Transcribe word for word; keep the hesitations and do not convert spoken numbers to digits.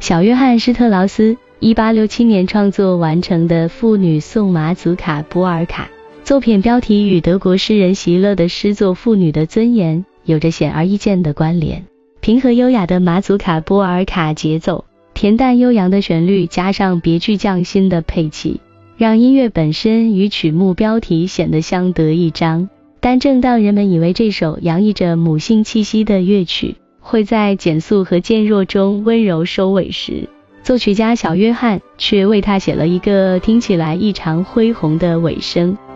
小约翰施特劳斯一八六七年创作完成的妇女颂马祖卡波尔卡，作品标题与德国诗人席勒的诗作《妇女的尊严》有着显而易见的关联。平和优雅的马祖卡波尔卡节奏，恬淡悠扬的旋律，加上别具匠心的配器，让音乐本身与曲目标题显得相得益彰。但正当人们以为这首洋溢着母性气息的乐曲会在减速和渐弱中温柔收尾时，作曲家小约翰却为他写了一个听起来异常恢宏的尾声。